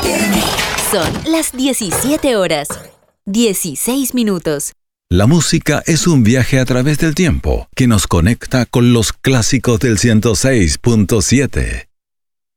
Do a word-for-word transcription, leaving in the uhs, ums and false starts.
Son las diecisiete horas, dieciséis minutos. La música es un viaje a través del tiempo que nos conecta con los clásicos del ciento seis punto siete.